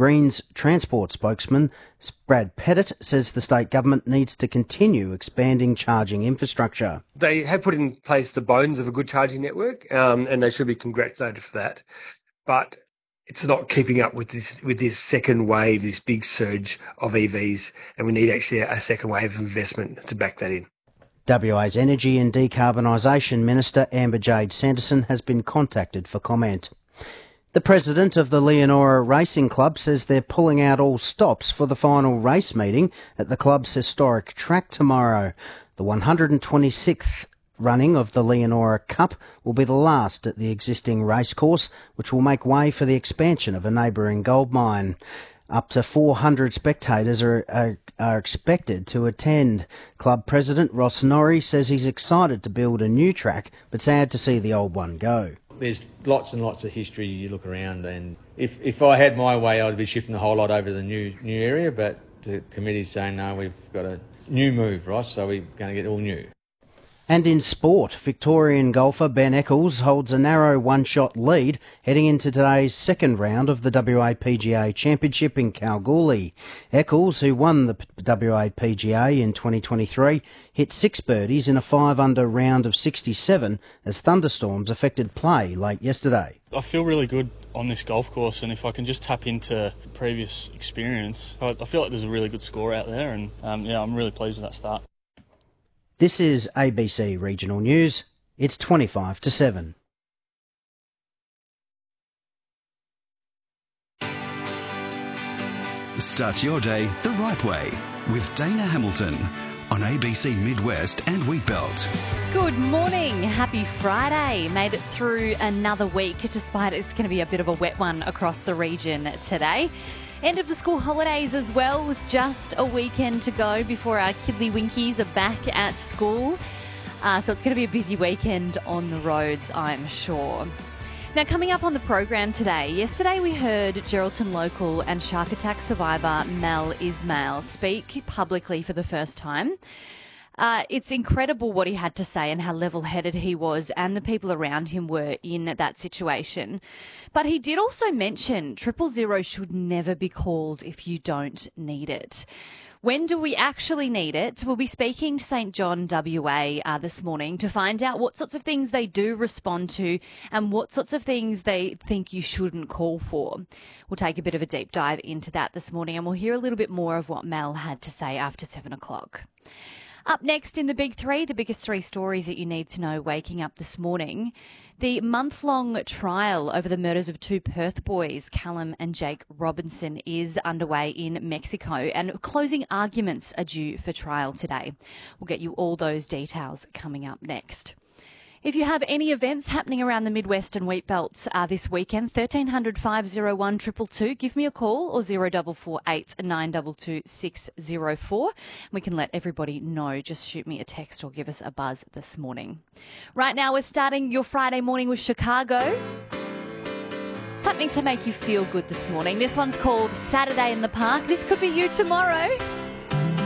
Greens Transport spokesman Brad Pettit says the state government needs to continue expanding charging infrastructure. They have put in place the bones of a good charging network, and they should be congratulated for that. But it's not keeping up with this second wave, this big surge of EVs, and we need actually a second wave of investment to back that in. WA's Energy and Decarbonisation Minister Amber Jade Sanderson has been contacted for comment. The president of the Leonora Racing Club says they're pulling out all stops for the final race meeting at the club's historic track tomorrow. The 126th running of the Leonora Cup will be the last at the existing racecourse, which will make way for the expansion of a neighbouring gold mine. Up to 400 spectators are expected to attend. Club president Ross Norrie says he's excited to build a new track, but sad to see the old one go. There's lots and lots of history. You look around, and if I had my way, I'd be shifting the whole lot over to the new area, but the committee's saying, no, we've got a new move, Ross, so we're going to get all new. And in sport, Victorian golfer Ben Eccles holds a narrow one-shot lead heading into today's second round of the WAPGA Championship in Kalgoorlie. Eccles, who won the WAPGA in 2023, hit 6 birdies in a 5-under round of 67 as thunderstorms affected play late yesterday. I feel really good on this golf course, and if I can just tap into previous experience, I feel like there's a really good score out there, and I'm really pleased with that start. This is ABC Regional News. It's 25 to 7. Start your day the right way with Dana Hamilton on ABC Midwest and Wheatbelt. Good morning. Happy Friday. Made it through another week, despite it's going to be a bit of a wet one across the region today. End of the school holidays as well, with just a weekend to go before our Kiddly-Winkies are back at school. So it's going to be a busy weekend on the roads, I'm sure. Now, coming up on the program today, yesterday we heard Geraldton local and shark attack survivor Mel Ismail speak publicly for the first time. It's incredible what he had to say and how level-headed he was and the people around him were in that situation. But he did also mention 000 should never be called if you don't need it. When do we actually need it? We'll be speaking to St John WA this morning to find out what sorts of things they do respond to and what sorts of things they think you shouldn't call for. We'll take a bit of a deep dive into that this morning, and we'll hear a little bit more of what Mel had to say after 7 o'clock. Up next in the Big Three, the biggest 3 stories that you need to know waking up this morning. The month-long trial over the murders of 2 Perth boys, Callum and Jake Robinson, is underway in Mexico, and closing arguments are due for trial today. We'll get you all those details coming up next. If you have any events happening around the Midwest and Wheatbelt this weekend, 1300 501 222, give me a call, or 0448 922 604. We can let everybody know. Just shoot me a text or give us a buzz this morning. Right now, we're starting your Friday morning with Chicago. Something to make you feel good this morning. This one's called Saturday in the Park. This could be you tomorrow.